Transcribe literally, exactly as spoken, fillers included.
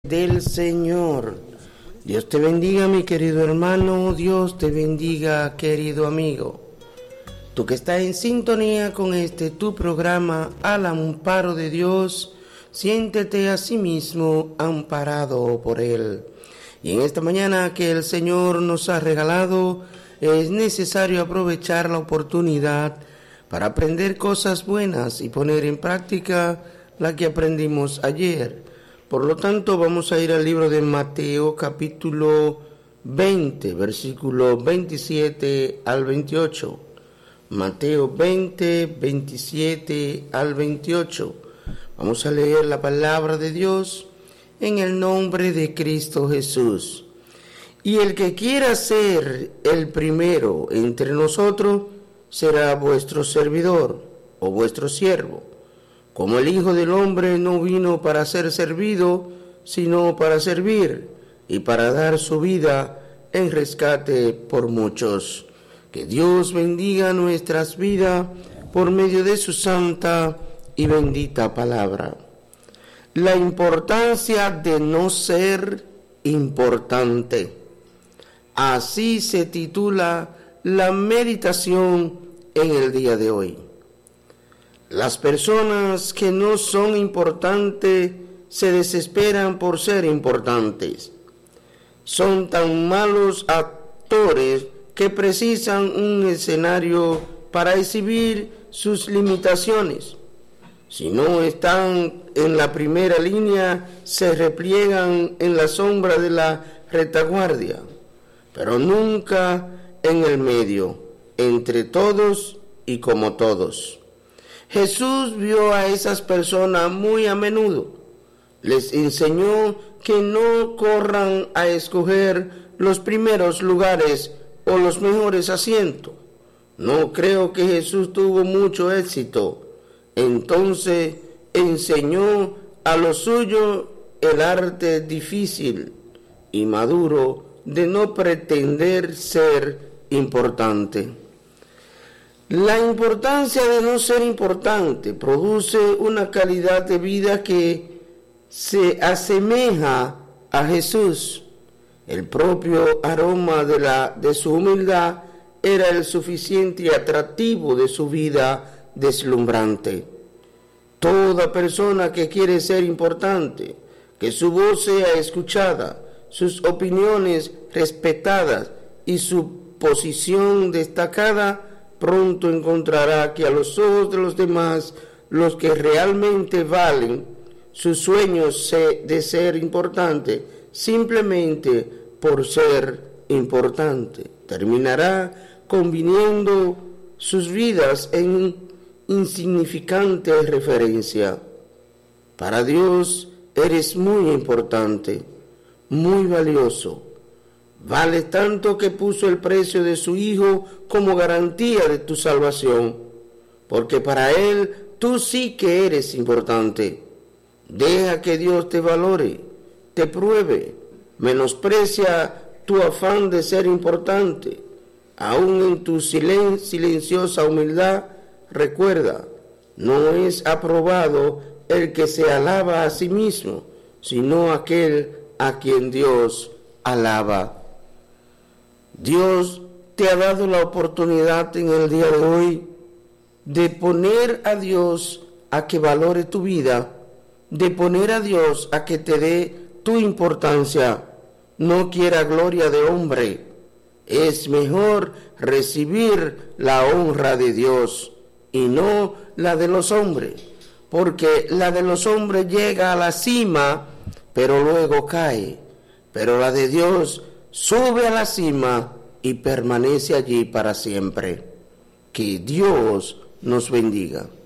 Del Señor. Dios te bendiga, mi querido hermano. Dios te bendiga, querido amigo. Tú que estás en sintonía con este tu programa Al Amparo de Dios, siéntete a sí mismo amparado por Él. Y en esta mañana que el Señor nos ha regalado, es necesario aprovechar la oportunidad para aprender cosas buenas y poner en práctica la que aprendimos ayer. Por lo tanto, vamos a ir al libro de Mateo, capítulo veinte, versículo veintisiete al veintiocho. Mateo veinte, veintisiete al veintiocho. Vamos a leer la palabra de Dios en el nombre de Cristo Jesús. Y el que quiera ser el primero entre nosotros será vuestro servidor o vuestro siervo. Como el Hijo del Hombre no vino para ser servido, sino para servir y para dar su vida en rescate por muchos. Que Dios bendiga nuestras vidas por medio de su santa y bendita palabra. La importancia de no ser importante. Así se titula la meditación en el día de hoy. Las personas que no son importantes se desesperan por ser importantes. Son tan malos actores que precisan un escenario para exhibir sus limitaciones. Si no están en la primera línea, se repliegan en la sombra de la retaguardia, pero nunca en el medio, entre todos y como todos. Jesús vio a esas personas muy a menudo. Les enseñó que no corran a escoger los primeros lugares o los mejores asientos. No creo que Jesús tuvo mucho éxito. Entonces enseñó a los suyos el arte difícil y maduro de no pretender ser importante. La importancia de no ser importante produce una calidad de vida que se asemeja a Jesús. El propio aroma de, la, de su humildad era el suficiente atractivo de su vida deslumbrante. Toda persona que quiere ser importante, que su voz sea escuchada, sus opiniones respetadas y su posición destacada, pronto encontrará que a los ojos de los demás, los que realmente valen sus sueños de ser importante, simplemente por ser importante, terminará convirtiendo sus vidas en insignificante referencia. Para Dios eres muy importante, muy valioso. Vale tanto que puso el precio de su Hijo como garantía de tu salvación, porque para Él tú sí que eres importante. Deja que Dios te valore, te pruebe, menosprecia tu afán de ser importante. Aún en tu silen- silenciosa humildad, recuerda, no es aprobado el que se alaba a sí mismo, sino aquel a quien Dios alaba. Dios te ha dado la oportunidad en el día de hoy de poner a Dios a que valore tu vida, de poner a Dios a que te dé tu importancia. No quiera gloria de hombre. Es mejor recibir la honra de Dios y no la de los hombres, porque la de los hombres llega a la cima, pero luego cae, pero la de Dios sube a la cima y permanece allí para siempre. Que Dios nos bendiga.